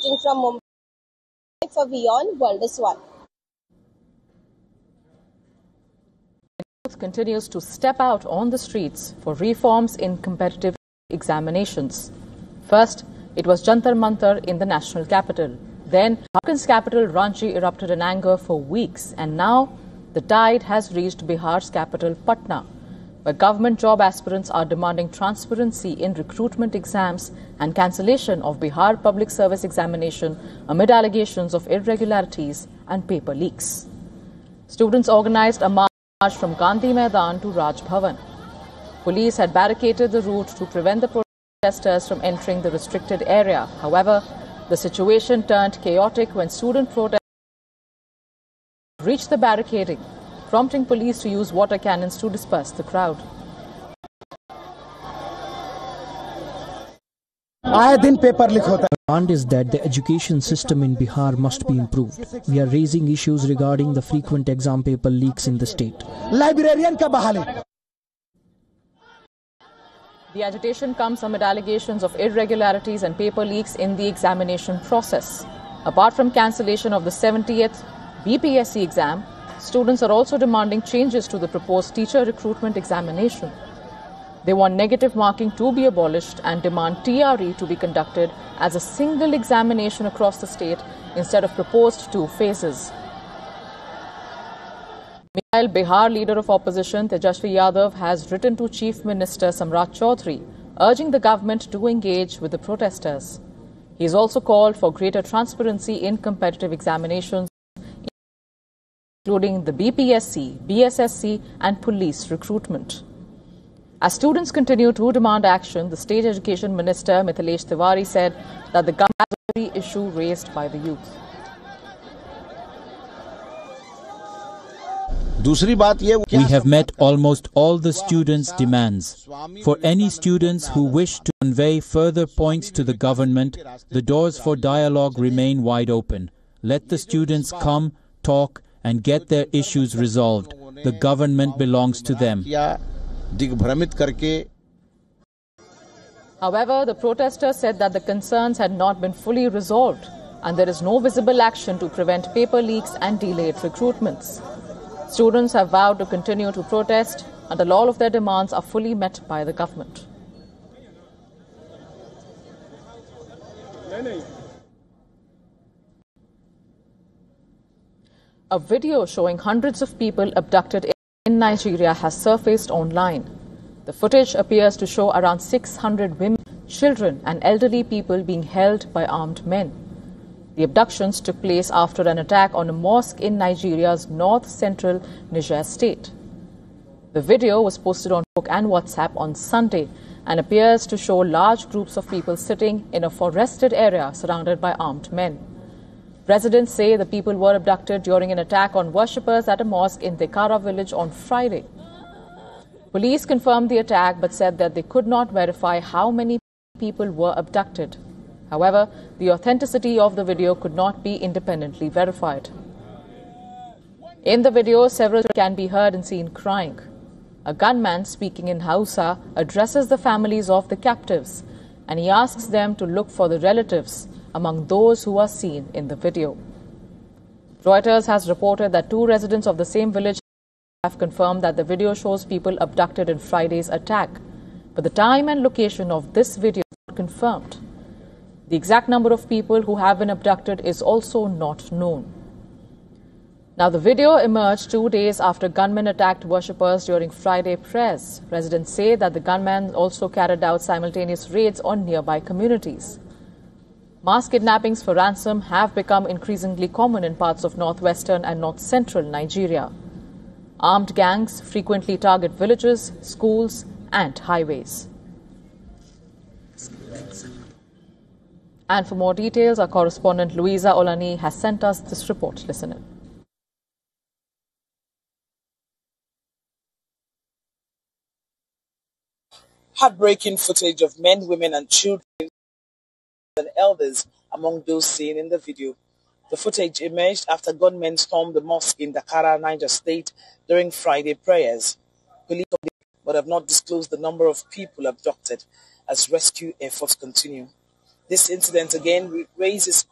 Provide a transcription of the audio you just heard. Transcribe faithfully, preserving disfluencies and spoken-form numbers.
reporting from Mumbai for WION World is One. Continues to step out on the streets for reforms in competitive examinations. First, it was Jantar Mantar in the national capital. Then, Jharkhand's capital Ranchi erupted in anger for weeks, and now the tide has reached Bihar's capital Patna, where government job aspirants are demanding transparency in recruitment exams and cancellation of Bihar Public Service Examination amid allegations of irregularities and paper leaks. Students organized a march from Gandhi Maidan to Raj Bhavan. Police had barricaded the route to prevent the protesters from entering the restricted area. However, the situation turned chaotic when student protesters reached the barricading, prompting police to use water cannons to disperse the crowd. The demand is that the education system in Bihar must be improved. We are raising issues regarding the frequent exam paper leaks in the state. The agitation comes amid allegations of irregularities and paper leaks in the examination process. Apart from cancellation of the seventieth B P S C exam, students are also demanding changes to the proposed teacher recruitment examination. They want negative marking to be abolished and demand T R E to be conducted as a single examination across the state instead of proposed two phases. Meanwhile, Bihar leader of opposition Tejasvi Yadav has written to Chief Minister Samrat Chaudhary, urging the government to engage with the protesters. He has also called for greater transparency in competitive examinations, including the B P S C, B S S C and police recruitment. As students continue to demand action, the State Education Minister Mithilesh Tiwari said that the government has every issue raised by the youth. We have met almost all the students' demands. For any students who wish to convey further points to the government, the doors for dialogue remain wide open. Let the students come, talk and get their issues resolved. The government belongs to them. However, the protesters said that the concerns had not been fully resolved and there is no visible action to prevent paper leaks and delayed recruitments. Students have vowed to continue to protest until all of their demands are fully met by the government. A video showing hundreds of people abducted in Nigeria has surfaced online. The footage appears to show around six hundred women, children and elderly people being held by armed men. The abductions took place after an attack on a mosque in Nigeria's north-central Niger state. The video was posted on Facebook and WhatsApp on Sunday and appears to show large groups of people sitting in a forested area surrounded by armed men. Residents say the people were abducted during an attack on worshippers at a mosque in Dekara village on Friday. Police confirmed the attack but said that they could not verify how many people were abducted. However, the authenticity of the video could not be independently verified. In the video, several can be heard and seen crying. A gunman speaking in Hausa addresses the families of the captives and he asks them to look for the relatives among those who are seen in the video. Reuters has reported that two residents of the same village have confirmed that the video shows people abducted in Friday's attack, but the time and location of this video is not confirmed. The exact number of people who have been abducted is also not known. Now, the video emerged two days after gunmen attacked worshippers during Friday prayers. Residents say that the gunmen also carried out simultaneous raids on nearby communities. Mass kidnappings for ransom have become increasingly common in parts of northwestern and north-central Nigeria. Armed gangs frequently target villages, schools and highways. And for more details, our correspondent Louisa Olani has sent us this report. Listen in. Heartbreaking footage of men, women and children and elders among those seen in the video. The footage emerged after gunmen stormed the mosque in Dakara, Niger State during Friday prayers. Police but have not disclosed the number of people abducted as rescue efforts continue. This incident again raises